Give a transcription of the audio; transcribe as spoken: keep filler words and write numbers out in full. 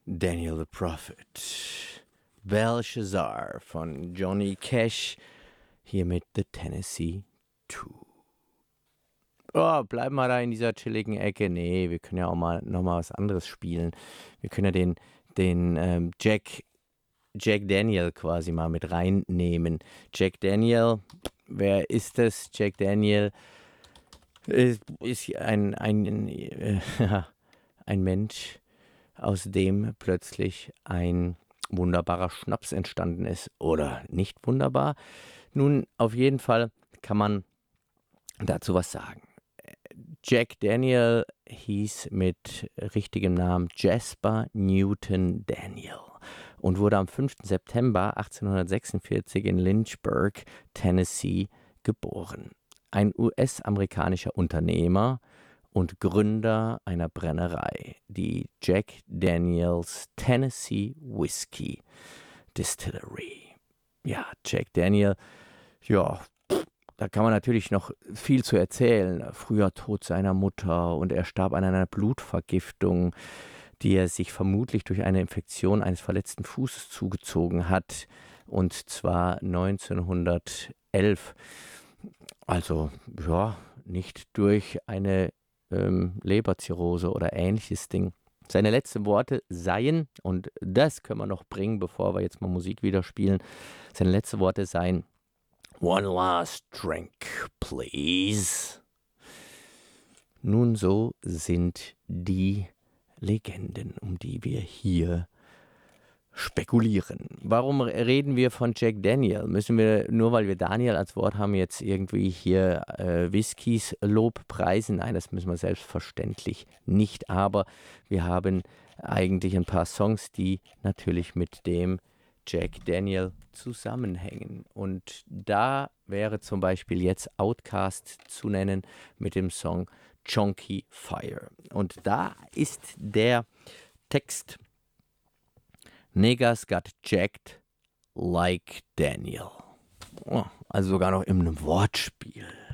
Daniel the Prophet. Belshazzar von Johnny Cash. Hier mit The Tennessee Two. Oh, bleiben wir da in dieser chilligen Ecke. Nee, wir können ja auch mal nochmal was anderes spielen. Wir können ja den, den ähm, Jack, Jack Daniel quasi mal mit reinnehmen. Jack Daniel, wer ist das? Jack Daniel ist, ist ein, ein, äh, ein Mensch, aus dem plötzlich ein wunderbarer Schnaps entstanden ist. Oder nicht wunderbar. Nun, auf jeden Fall kann man dazu was sagen. Jack Daniel hieß mit richtigem Namen Jasper Newton Daniel und wurde am fünften September achtzehnhundertsechsundvierzig in Lynchburg, Tennessee, geboren. Ein U S-amerikanischer Unternehmer und Gründer einer Brennerei, die Jack Daniels Tennessee Whiskey Distillery. Ja, Jack Daniel, ja, da kann man natürlich noch viel zu erzählen. Früher Tod seiner Mutter und er starb an einer Blutvergiftung, die er sich vermutlich durch eine Infektion eines verletzten Fußes zugezogen hat. Und zwar neunzehnhundertelf. Also, ja, nicht durch eine ähm, Leberzirrhose oder ähnliches Ding. Seine letzten Worte seien, und das können wir noch bringen, bevor wir jetzt mal Musik wieder spielen, seine letzten Worte seien: One last drink, please. Nun, so sind die Legenden, um die wir hier spekulieren. Warum reden wir von Jack Daniel? Müssen wir, nur weil wir Daniel als Wort haben, jetzt irgendwie hier äh, Whiskys Lob preisen? Nein, das müssen wir selbstverständlich nicht. Aber wir haben eigentlich ein paar Songs, die natürlich mit dem Jack Daniel zusammenhängen. Und da wäre zum Beispiel jetzt Outkast zu nennen mit dem Song Chonky Fire. Und da ist der Text: Niggas got jacked like Daniel. Oh, also sogar noch in einem Wortspiel.